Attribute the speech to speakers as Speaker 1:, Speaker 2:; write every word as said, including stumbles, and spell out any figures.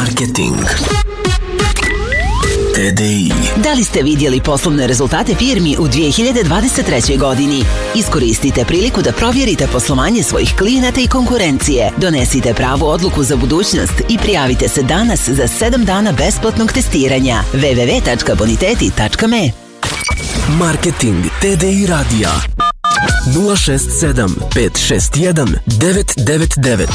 Speaker 1: Marketing. T D I.
Speaker 2: Da li ste vidjeli poslovne rezultate firmi u dvije hiljade dvadeset trećoj godini? Iskoristite priliku da provjerite poslovanje svojih klijenata i konkurencije. Donesite pravu odluku za budućnost i prijavite se danas za sedam dana besplatnog testiranja. w w w tačka boniteti tačka me.
Speaker 1: Marketing T D I radija nula šest sedam pet šest jedan devet devet devet.